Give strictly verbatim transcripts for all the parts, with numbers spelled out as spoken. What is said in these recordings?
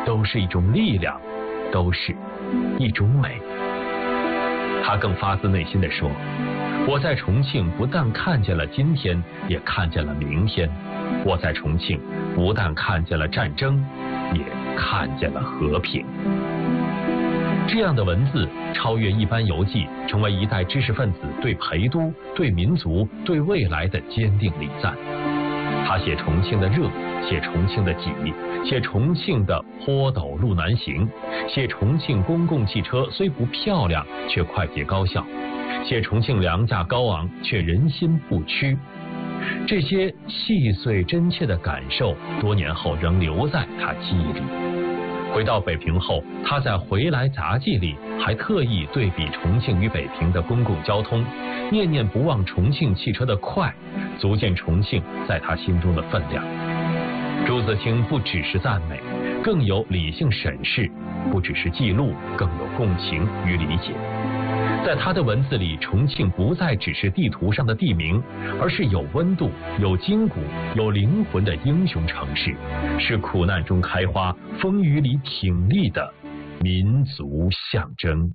都是一种力量，都是一种美。他更发自内心地说，我在重庆不但看见了今天，也看见了明天。我在重庆不但看见了战争，也看见了和平。这样的文字超越一般游记，成为一代知识分子对陪都、对民族、对未来的坚定礼赞。他写重庆的热，写重庆的挤，写重庆的坡陡路难行，写重庆公共汽车虽不漂亮，却快捷高效，写重庆粮价高昂，却人心不屈。这些细碎真切的感受，多年后仍留在他记忆里。回到北平后，他在《回来杂记》里还特意对比重庆与北平的公共交通，念念不忘重庆汽车的快，足见重庆在他心中的分量。朱自清不只是赞美，更有理性审视；不只是记录，更有共情与理解。在他的文字里，重庆不再只是地图上的地名，而是有温度、有筋骨、有灵魂的英雄城市，是苦难中开花、风雨里挺立的民族象征。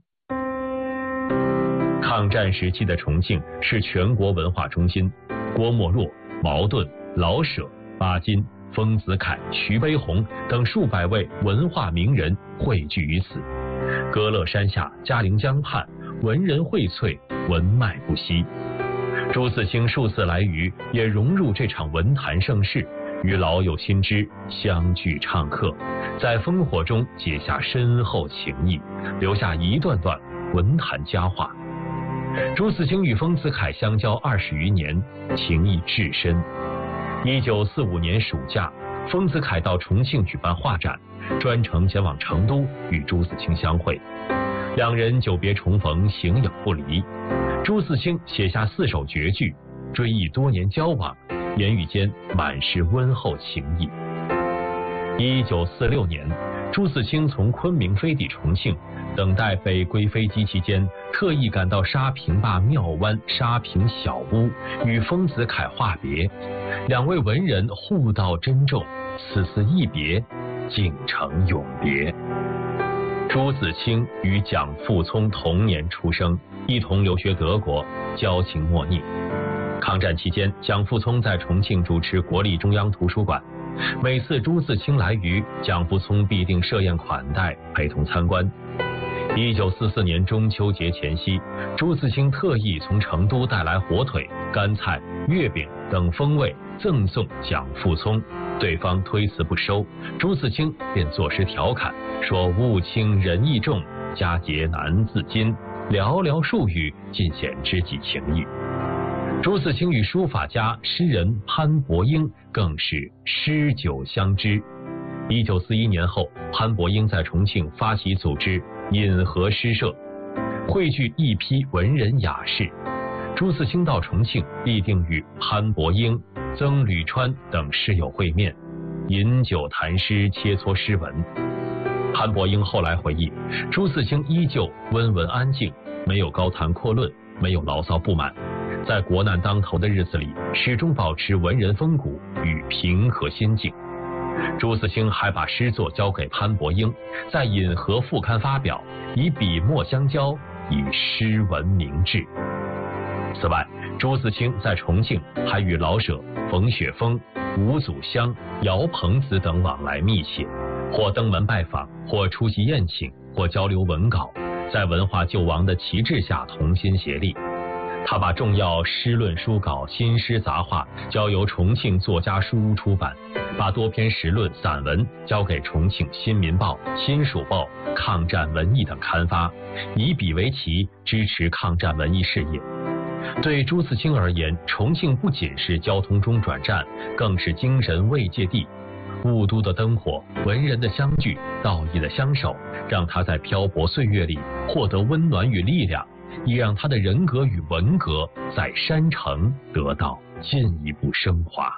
抗战时期的重庆是全国文化中心，郭沫若、茅盾、老舍、巴金、丰子恺、徐悲鸿等数百位文化名人汇聚于此。歌乐山下，嘉陵江畔，文人荟萃，文脉不息。朱自清数次来渝，也融入这场文坛盛世，与老友新知相聚唱和，在烽火中结下深厚情谊，留下一段段文坛佳话。朱自清与丰子恺相交二十余年，情谊至深。一九四五年暑假，丰子恺到重庆举办画展，专程前往成都与朱自清相会。两人久别重逢，形影不离。朱自清写下四首绝句，追忆多年交往，言语间满是温厚情谊。一九四六年，朱自清从昆明飞抵重庆，等待北归飞机期间，特意赶到沙坪坝庙湾沙坪小屋，与丰子恺话别。两位文人互道珍重，此次一别，竟成永别。朱自清与蒋复聪同年出生，一同留学德国，交情莫逆。抗战期间，蒋复聪在重庆主持国立中央图书馆，每次朱自清来渝，蒋复聪必定设宴款待，陪同参观。一九四四年中秋节前夕，朱自清特意从成都带来火腿、干菜、月饼等风味赠送蒋复聪，对方推辞不收，朱自清便作诗调侃说：“物轻人意重，佳节难自禁。”寥寥数语尽显知己情谊。朱自清与书法家、诗人潘伯英更是诗酒相知。一九四一年后，潘伯英在重庆发起组织引河诗社，汇聚一批文人雅士。朱自清到重庆，必定与潘伯英、曾履川等诗友会面，饮酒谈诗，切磋诗文。潘伯英后来回忆，朱自清依旧温文安静，没有高谈阔论，没有牢骚不满，在国难当头的日子里，始终保持文人风骨与平和心境。朱自清还把诗作交给潘伯英，在《引河》副刊发表，以笔墨相交，以诗文明志。此外，朱自清在重庆还与老舍、冯雪峰、吴祖湘、姚鹏子等往来密切，或登门拜访，或出席宴请，或交流文稿，在文化救亡的旗帜下同心协力。他把重要诗论书稿、新诗杂话交由重庆作家书屋出版，把多篇时论、散文交给重庆新民报、新蜀报、抗战文艺等刊发，以笔为旗，支持抗战文艺事业。对朱自清而言，重庆不仅是交通中转站，更是精神慰藉地。雾都的灯火，文人的相聚，道义的相守，让他在漂泊岁月里获得温暖与力量，也让他的人格与文革在山城得到进一步升华。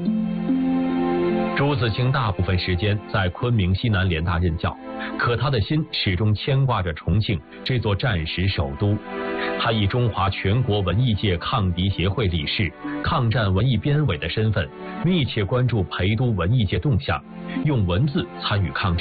朱自清大部分时间在昆明西南联大任教，可他的心始终牵挂着重庆这座战时首都。他以中华全国文艺界抗敌协会理事、抗战文艺编委的身份，密切关注陪都文艺界动向，用文字参与抗战，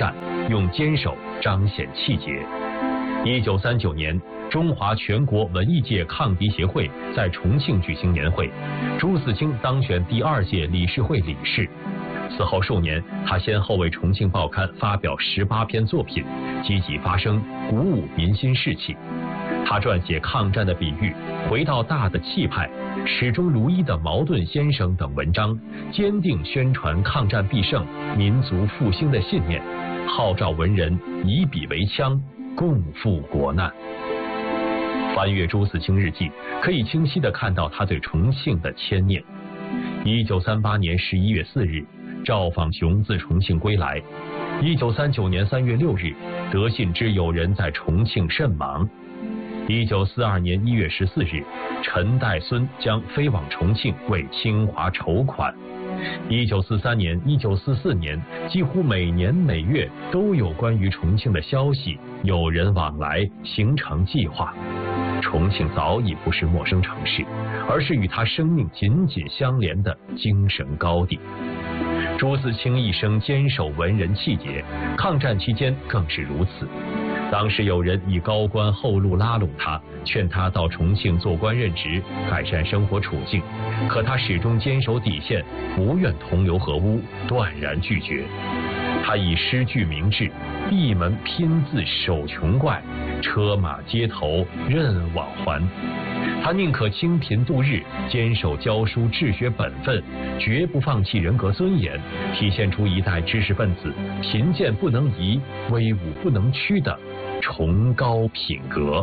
用坚守彰显气节。一九三九年，中华全国文艺界抗敌协会在重庆举行年会，朱自清当选第二届理事会理事。此后数年，他先后为重庆报刊发表十八篇作品，积极发声，鼓舞民心士气。他撰写抗战的比喻、回到大的气派、始终如一的矛盾先生等文章，坚定宣传抗战必胜、民族复兴的信念，号召文人以笔为枪，共赴国难。翻阅朱自清日记，可以清晰地看到他对重庆的牵念。一九三八年十一月四日，赵访雄自重庆归来。一九三九年三月六日，得信之友人在重庆甚忙。一九四二年一月十四日，陈岱孙将飞往重庆为清华筹款。一九四三年、一九四四年，几乎每年每月都有关于重庆的消息，有人往来，形成计划。重庆早已不是陌生城市，而是与他生命紧紧相连的精神高地。朱自清一生坚守文人气节，抗战期间更是如此。当时有人以高官厚禄拉拢他，劝他到重庆做官任职，改善生活处境，可他始终坚守底线，不愿同流合污，断然拒绝。他以诗句明志，闭门拼字守穷怪，车马街头任往还。他宁可清贫度日，坚守教书治学本分，绝不放弃人格尊严，体现出一代知识分子贫贱不能移、威武不能屈的崇高品格。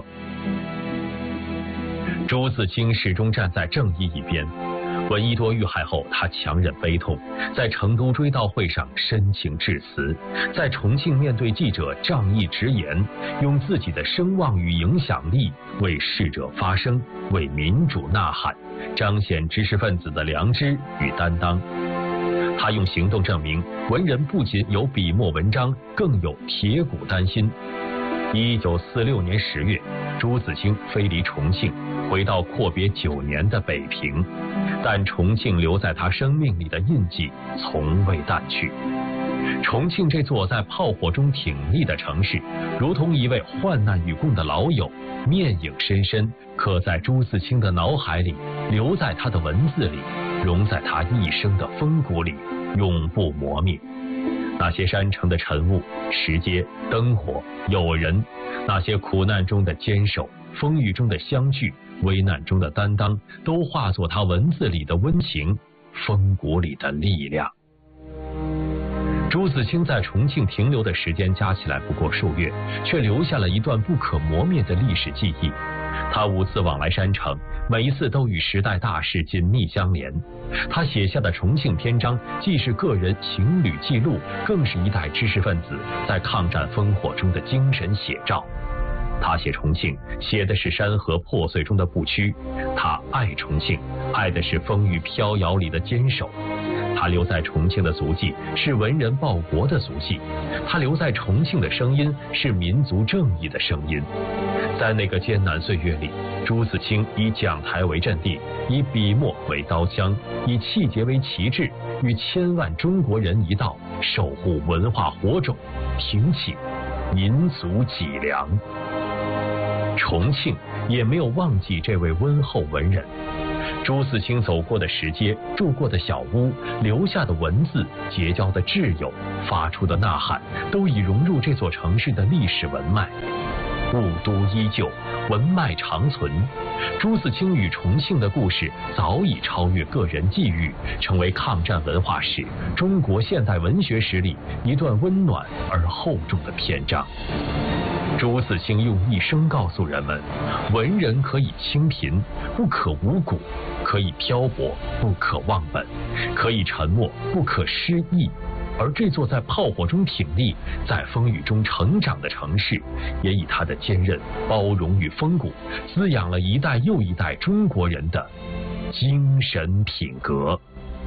朱自清始终站在正义一边。闻一多遇害后，他强忍悲痛，在成都追悼会上深情致辞，在重庆面对记者仗义直言，用自己的声望与影响力为逝者发声，为民主呐喊，彰显知识分子的良知与担当。他用行动证明，文人不仅有笔墨文章，更有铁骨丹心。一九四六年十月，朱自清飞离重庆，回到阔别九年的北平，但重庆留在他生命里的印记从未淡去。重庆这座在炮火中挺立的城市，如同一位患难与共的老友，面影深深，刻在朱自清的脑海里，留在他的文字里，融在他一生的风骨里，永不磨灭。那些山城的晨雾、石阶、灯火、友人，那些苦难中的坚守、风雨中的相聚、危难中的担当，都化作他文字里的温情，风骨里的力量。朱自清在重庆停留的时间加起来不过数月，却留下了一段不可磨灭的历史记忆。他五次往来山城，每一次都与时代大事紧密相连。他写下的重庆篇章，既是个人情旅记录，更是一代知识分子在抗战烽火中的精神写照。他写重庆，写的是山河破碎中的不屈；他爱重庆，爱的是风雨飘摇里的坚守。他留在重庆的足迹，是文人报国的足迹；他留在重庆的声音，是民族正义的声音。在那个艰难岁月里，朱自清以讲台为阵地，以笔墨为刀枪，以气节为旗帜，与千万中国人一道，守护文化火种，挺起民族脊梁。重庆也没有忘记这位温厚文人。朱自清走过的石阶、住过的小屋、留下的文字、结交的挚友、发出的呐喊，都已融入这座城市的历史文脉。故都依旧，文脉长存。朱自清与重庆的故事早已超越个人际遇，成为抗战文化史、中国现代文学史里一段温暖而厚重的篇章。朱自清用一生告诉人们，文人可以清贫，不可无骨；可以漂泊，不可忘本；可以沉默，不可失意。而这座在炮火中挺立、在风雨中成长的城市，也以它的坚韧、包容与风骨，滋养了一代又一代中国人的精神品格。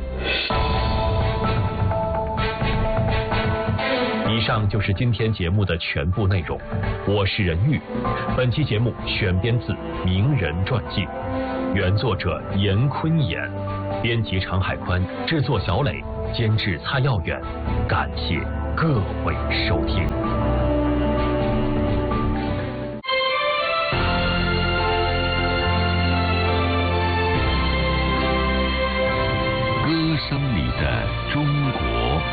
以上就是今天节目的全部内容，我是任玉。本期节目选编自《名人传记》，原作者严坤衍，编辑常海宽，制作小磊，监制蔡耀远。感谢各位收听。